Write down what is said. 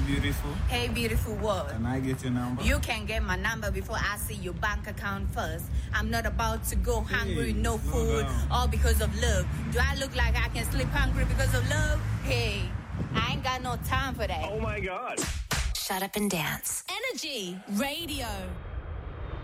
beautiful. Hey, beautiful what? Can I get your number? You can get my number before I see your bank account first. I'm not about to go hungry, no food, all because of love. Do I look like I can sleep hungry because of love? Hey, I ain't got no time for that. Oh my God. Shut up and dance. Energy Radio.